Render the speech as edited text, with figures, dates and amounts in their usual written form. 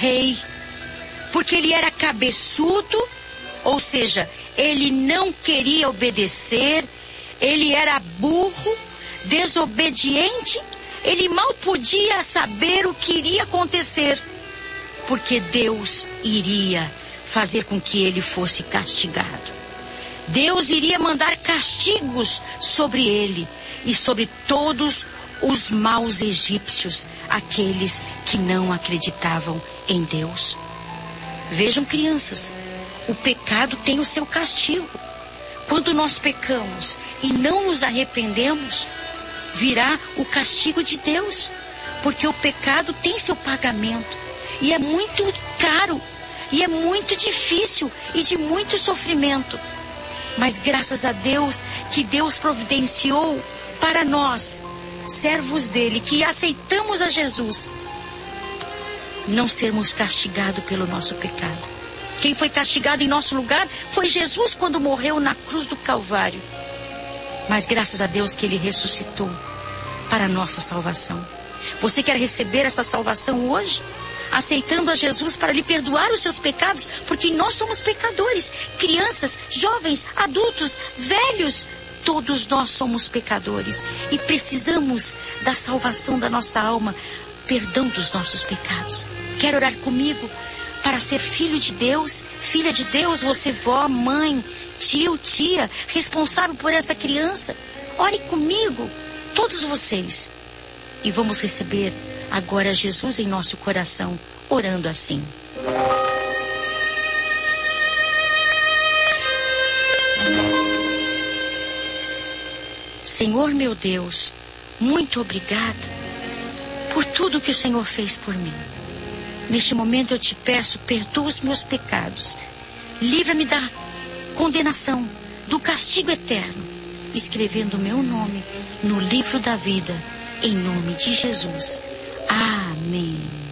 rei, porque ele era cabeçudo, ou seja, ele não queria obedecer, ele era burro, desobediente, ele mal podia saber o que iria acontecer, porque Deus iria fazer com que ele fosse castigado. Deus iria mandar castigos sobre ele e sobre todos os maus egípcios, aqueles que não acreditavam em Deus. Vejam, crianças, o pecado tem o seu castigo. Quando nós pecamos e não nos arrependemos, virá o castigo de Deus, porque o pecado tem seu pagamento, e é muito caro, e é muito difícil, e de muito sofrimento. Mas graças a Deus, que Deus providenciou para nós, servos dele, que aceitamos a Jesus, não sermos castigados pelo nosso pecado. Quem foi castigado em nosso lugar foi Jesus, quando morreu na cruz do Calvário. Mas graças a Deus que ele ressuscitou para a nossa salvação. Você quer receber essa salvação hoje? Aceitando a Jesus para lhe perdoar os seus pecados, porque nós somos pecadores. Crianças, jovens, adultos, velhos, todos nós somos pecadores e precisamos da salvação da nossa alma, perdão dos nossos pecados. Quer orar comigo para ser filho de Deus, filha de Deus? Você, vó, mãe, tio, tia, responsável por essa criança, ore comigo, todos vocês, e vamos receber agora Jesus em nosso coração, orando assim. Senhor meu Deus, muito obrigado por tudo que o Senhor fez por mim. Neste momento eu te peço, perdoa os meus pecados, livra-me da condenação, do castigo eterno, escrevendo o meu nome no livro da vida, em nome de Jesus. Amém.